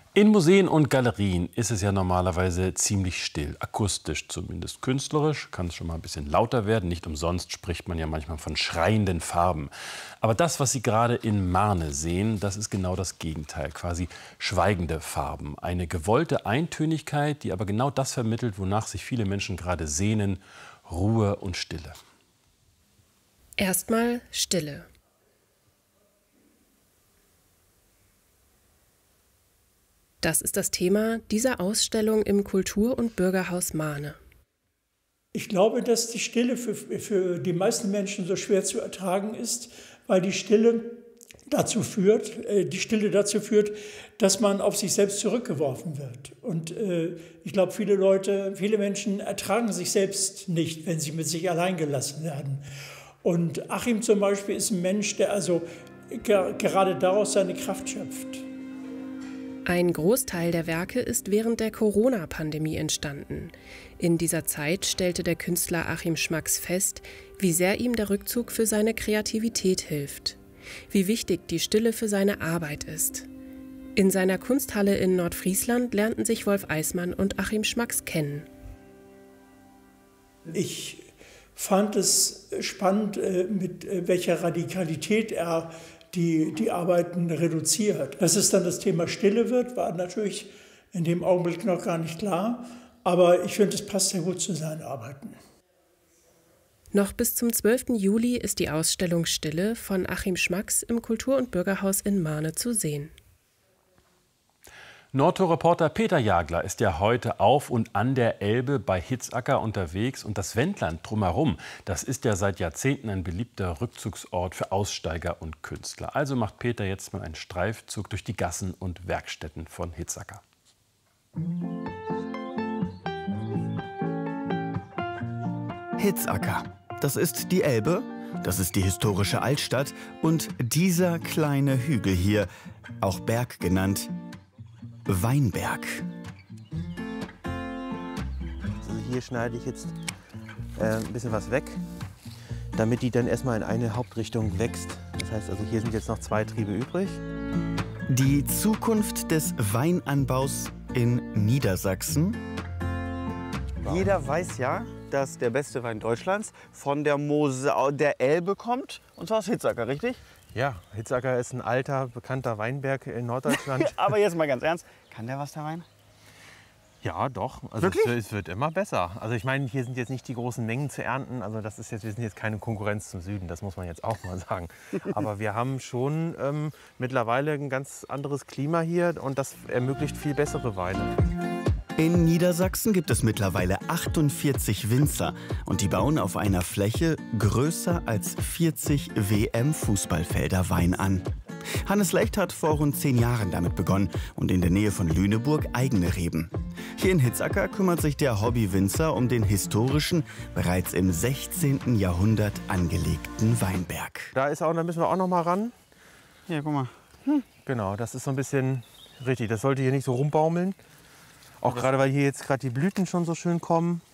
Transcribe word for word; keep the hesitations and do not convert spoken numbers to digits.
In Museen und Galerien ist es ja normalerweise ziemlich still, akustisch zumindest. Künstlerisch kann es schon mal ein bisschen lauter werden. Nicht umsonst spricht man ja manchmal von schreienden Farben. Aber das, was Sie gerade in Marne sehen, das ist genau das Gegenteil, quasi schweigende Farben. Eine gewollte Eintönigkeit, die aber genau das vermittelt, wonach sich viele Menschen gerade sehnen: Ruhe und Stille. Erstmal Stille. Das ist das Thema dieser Ausstellung im Kultur- und Bürgerhaus Marne. Ich glaube, dass die Stille für, für die meisten Menschen so schwer zu ertragen ist, weil die Stille dazu führt, äh, die Stille dazu führt, dass man auf sich selbst zurückgeworfen wird. Und äh, ich glaube, viele Leute, viele Menschen ertragen sich selbst nicht, wenn sie mit sich allein gelassen werden. Und Achim zum Beispiel ist ein Mensch, der also ge- gerade daraus seine Kraft schöpft. Ein Großteil der Werke ist während der Corona-Pandemie entstanden. In dieser Zeit stellte der Künstler Achim Schmacks fest, wie sehr ihm der Rückzug für seine Kreativität hilft. Wie wichtig die Stille für seine Arbeit ist. In seiner Kunsthalle in Nordfriesland lernten sich Wolf Eismann und Achim Schmacks kennen. Ich fand es spannend, mit welcher Radikalität er die, die Arbeiten reduziert. Dass es dann das Thema Stille wird, war natürlich in dem Augenblick noch gar nicht klar. Aber ich finde, es passt sehr gut zu seinen Arbeiten. Noch bis zum zwölften Juli ist die Ausstellung Stille von Achim Schmacks im Kultur- und Bürgerhaus in Marne zu sehen. Nordtor-Reporter Peter Jagler ist ja heute auf und an der Elbe bei Hitzacker unterwegs. Und das Wendland drumherum, das ist ja seit Jahrzehnten ein beliebter Rückzugsort für Aussteiger und Künstler. Also macht Peter jetzt mal einen Streifzug durch die Gassen und Werkstätten von Hitzacker. Hitzacker, das ist die Elbe, das ist die historische Altstadt und dieser kleine Hügel hier, auch Berg genannt, Weinberg. Also hier schneide ich jetzt äh, ein bisschen was weg, damit die dann erstmal in eine Hauptrichtung wächst. Das heißt, also hier sind jetzt noch zwei Triebe übrig. Die Zukunft des Weinanbaus in Niedersachsen. Jeder weiß ja, dass der beste Wein Deutschlands von der Mose, der Elbe kommt, und zwar aus Hitzacker, richtig? Ja, Hitzacker ist ein alter, bekannter Weinberg in Norddeutschland. Aber jetzt mal ganz ernst, kann der was, der Wein? Ja, doch. Also Wirklich? es, es wird immer besser. Also ich meine, hier sind jetzt nicht die großen Mengen zu ernten. Also das ist jetzt, wir sind jetzt keine Konkurrenz zum Süden, das muss man jetzt auch mal sagen. Aber wir haben schon ähm, mittlerweile ein ganz anderes Klima hier und das ermöglicht viel bessere Weine. In Niedersachsen gibt es mittlerweile achtundvierzig Winzer und die bauen auf einer Fläche größer als vierzig W M-Fußballfelder Wein an. Hannes Lecht hat vor rund zehn Jahren damit begonnen und in der Nähe von Lüneburg eigene Reben. Hier in Hitzacker kümmert sich der Hobbywinzer um den historischen, bereits im sechzehnten Jahrhundert angelegten Weinberg. Da ist auch, da müssen wir auch noch mal ran. Hier, guck mal. Hm. Genau, das ist so ein bisschen richtig. Das sollte hier nicht so rumbaumeln. Auch gerade, weil hier jetzt gerade die Blüten schon so schön kommen.